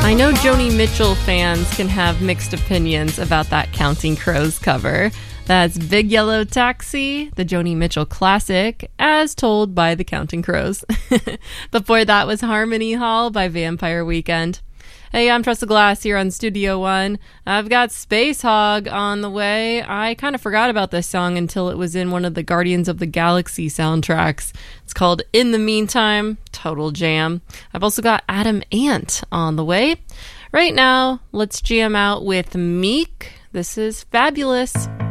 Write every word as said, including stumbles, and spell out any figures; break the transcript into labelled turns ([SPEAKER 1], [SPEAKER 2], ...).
[SPEAKER 1] I know Joni Mitchell fans can have mixed opinions about that Counting Crows cover. That's Big Yellow Taxi, the Joni Mitchell classic, as told by the Counting Crows. Before that was Harmony Hall by Vampire Weekend. Hey, I'm Tressa Glass here on Studio One. I've got Space Hog on the way. I kind of forgot about this song until it was in one of the Guardians of the Galaxy soundtracks. It's called In the Meantime, total jam. I've also got Adam Ant on the way. Right now, let's jam out with Meek. This is Fabulous.